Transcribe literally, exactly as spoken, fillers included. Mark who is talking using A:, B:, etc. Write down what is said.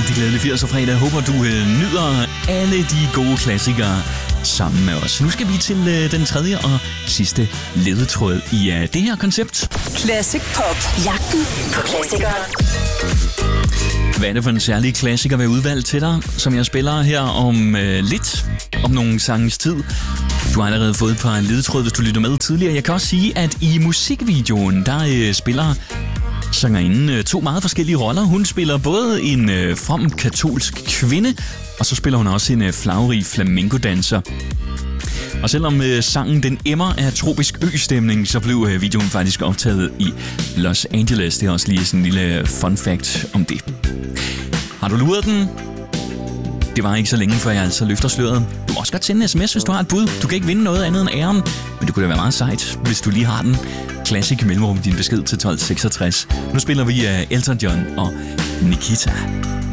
A: rigtig glædelig firserne fredag. Jeg håber, du øh, nyder alle de gode klassikere sammen med os. Nu skal vi til øh, den tredje og sidste ledetråd i øh, det her koncept.
B: Classic Pop. Jagten på klassikere.
A: Hvad er det for en særlig klassiker, vi har udvalgt til dig, som jeg spiller her om øh, lidt, om nogle sanges tid. Du har allerede fået et par ledetråd, hvis du lytter med tidligere. Jeg kan også sige, at i musikvideoen, der øh, spiller sangerinden øh, to meget forskellige roller. Hun spiller både en øh, from katolsk kvinde, og så spiller hun også en øh, flagrig flamenco-danser. Og selvom øh, sangen den emmer af tropisk ø-stemning, så blev øh, videoen faktisk optaget i Los Angeles. Det er også lige sådan en lille fun fact om det. Har du luret den? Det var ikke så længe, før jeg altså løfter sløret. Du må også godt sende en sms, hvis du har et bud. Du kan ikke vinde noget andet end æren, men det kunne da være meget sejt, hvis du lige har den. Classic mellemrum din besked til tolv seksogtres. Nu spiller vi uh, Elton John og Nikita.